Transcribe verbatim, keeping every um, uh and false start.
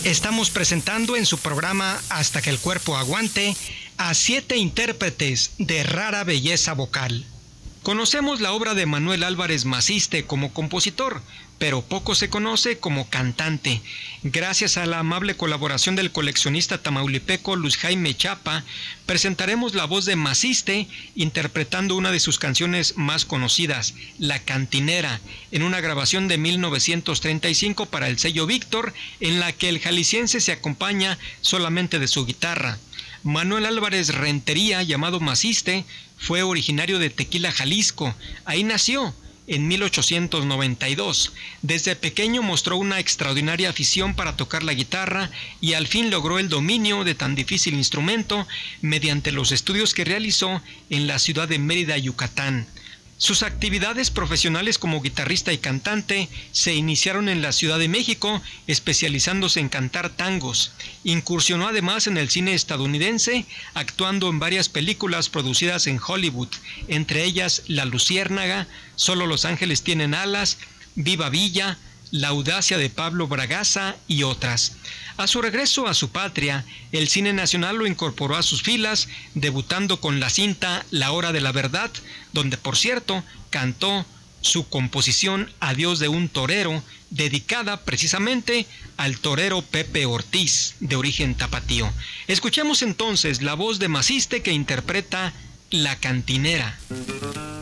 Estamos presentando en su programa Hasta que el cuerpo aguante a siete intérpretes de rara belleza vocal. Conocemos la obra de Manuel Álvarez Maciste como compositor, pero poco se conoce como cantante. Gracias a la amable colaboración del coleccionista tamaulipeco Luis Jaime Chapa, presentaremos la voz de Maciste interpretando una de sus canciones más conocidas, La Cantinera, en una grabación de mil novecientos treinta y cinco para el sello Víctor, en la que el jalisciense se acompaña solamente de su guitarra. Manuel Álvarez Rentería, llamado Maciste, fue originario de Tequila, Jalisco. Ahí nació en mil ochocientos noventa y dos. Desde pequeño mostró una extraordinaria afición para tocar la guitarra y al fin logró el dominio de tan difícil instrumento mediante los estudios que realizó en la ciudad de Mérida, Yucatán. Sus actividades profesionales como guitarrista y cantante se iniciaron en la Ciudad de México, especializándose en cantar tangos. Incursionó además en el cine estadounidense, actuando en varias películas producidas en Hollywood, entre ellas La Luciérnaga, Solo los ángeles tienen alas, Viva Villa, La audacia de Pablo Bragaza y otras. A su regreso a su patria, el cine nacional lo incorporó a sus filas, debutando con la cinta La Hora de la Verdad, donde por cierto cantó su composición Adiós de un torero, dedicada precisamente al torero Pepe Ortiz, de origen tapatío. Escuchemos entonces la voz de Maciste que interpreta La Cantinera.